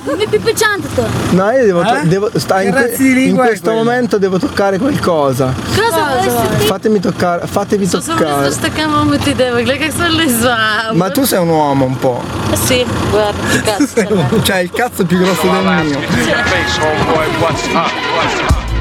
Mi pipicciante tu. No, io devo Che razza di in lingua è questo quella? momento devo toccare qualcosa. Fatevi toccare. Stacchiamo ti devo, che sono le sue. Ma tu sei un uomo un po'. Sì, guarda, che cazzo. Cioè il cazzo è più grosso del mio. Face, homeboy, what's up?